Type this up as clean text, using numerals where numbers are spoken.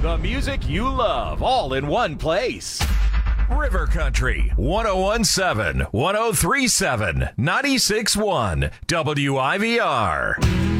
The music you love, all in one place. River Country, 1017, 1037, 96.1, WIVR.